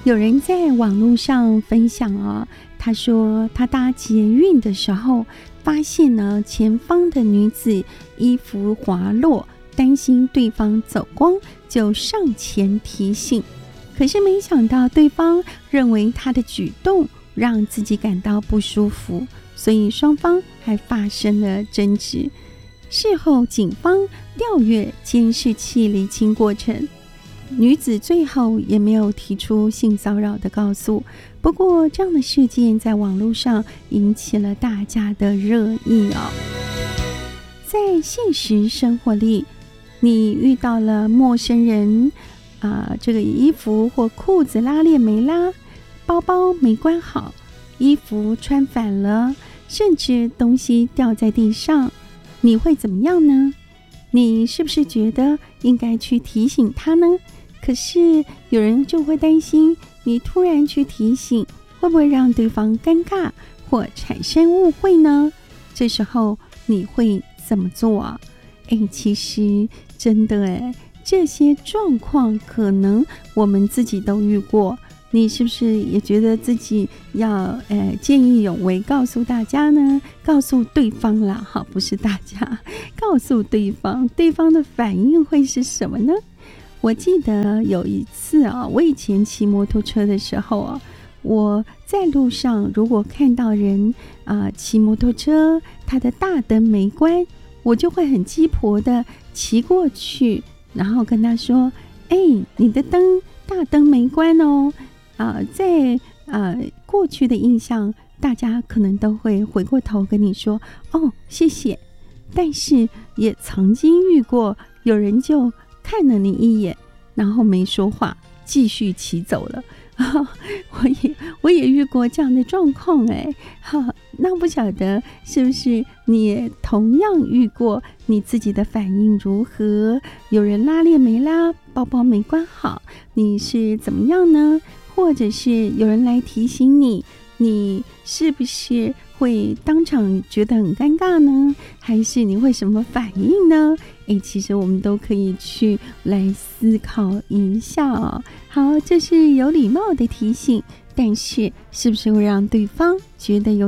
有人在网络上分享他说他搭捷运的时候发现呢，前方的女子衣服滑落，担心对方走光，就上前提醒。可是没想到对方认为他的举动让自己感到不舒服，所以双方还发生了争执。事后警方调阅监视器厘清过程，女子最后也没有提出性骚扰的告诉。不过这样的事件在网络上引起了大家的热议在现实生活里，你遇到了陌生人这个衣服或裤子拉链没拉，包包没关好，衣服穿反了，甚至东西掉在地上，你会怎么样呢？你是不是觉得应该去提醒他呢？可是有人就会担心，你突然去提醒，会不会让对方尴尬或产生误会呢？这时候你会怎么做其实真的这些状况可能我们自己都遇过，你是不是也觉得自己要见义勇为告诉大家呢？告诉对方啦，不是大家，告诉对方，对方的反应会是什么呢？我记得有一次我以前骑摩托车的时候我在路上如果看到人骑摩托车，他的大灯没关，我就会很鸡婆的骑过去，然后跟他说你的大灯没关在过去的印象，大家可能都会回过头跟你说谢谢。但是也曾经遇过有人就看了你一眼，然后没说话，继续骑走了我也遇过这样的状况那不晓得是不是你也同样遇过，你自己的反应如何？有人拉链没拉，包包没关好，你是怎么样呢？或者是有人来提醒你，你是不是会当场觉得很尴尬呢？还是你会什么反应呢？其实我们都可以去来思考一下好，这是有礼貌的提醒，但是是不是会让对方觉得有